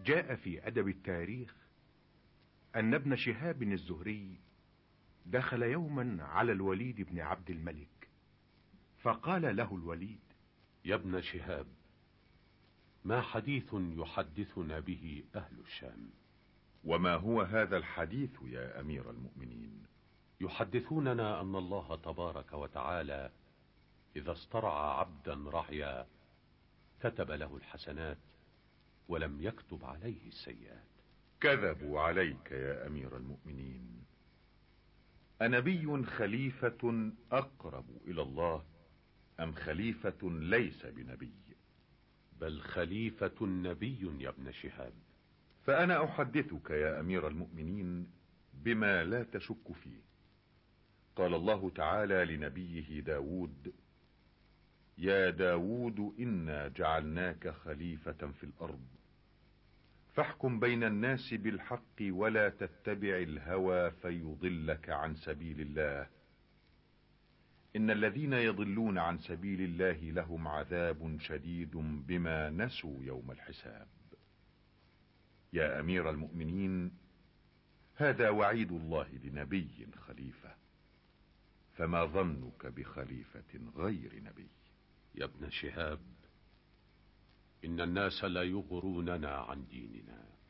جاء في أدب التاريخ أن ابن شهاب الزهري دخل يوما على الوليد بن عبد الملك، فقال له الوليد: يا ابن شهاب، ما حديث يحدثنا به أهل الشام؟ وما هو هذا الحديث يا أمير المؤمنين؟ يحدثوننا أن الله تبارك وتعالى إذا استرعى عبدا رعيا كتب له الحسنات ولم يكتب عليه السيئات. كذبوا عليك يا أمير المؤمنين. أنبي خليفة أقرب إلى الله أم خليفة ليس بنبي؟ بل خليفة نبي يا ابن شهاب. فأنا أحدثك يا أمير المؤمنين بما لا تشك فيه. قال الله تعالى لنبيه داود: يا داود إنا جعلناك خليفة في الأرض فاحكم بين الناس بالحق ولا تتبع الهوى فيضلك عن سبيل الله إن الذين يضلون عن سبيل الله لهم عذاب شديد بما نسوا يوم الحساب. يا أمير المؤمنين، هذا وعيد الله لنبي خليفة، فما ظنك بخليفة غير نبي؟ يا ابن شهاب، إن الناس لا يغروننا عن ديننا،